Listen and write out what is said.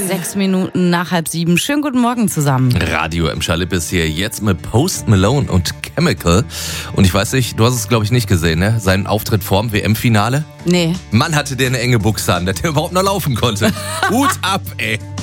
6 Minuten nach 6:30. Schönen guten Morgen zusammen. Radio im Schalip ist hier jetzt mit Post Malone und Chemical. Und ich weiß nicht, du hast es glaube ich nicht gesehen, ne? Seinen Auftritt vorm WM-Finale. Nee. Mann, hatte der eine enge Buchse an, dass der überhaupt noch laufen konnte. Hut ab, ey.